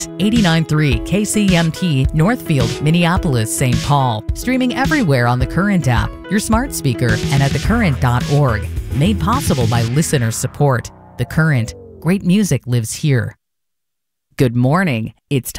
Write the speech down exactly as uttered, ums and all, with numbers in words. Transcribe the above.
Connect, eighty-nine point three K C M T, Northfield, Minneapolis, Saint Paul. Streaming everywhere on the Current app, your smart speaker, and at the current dot org. Made possible by listener support. The Current. Great music lives here. Good morning. It's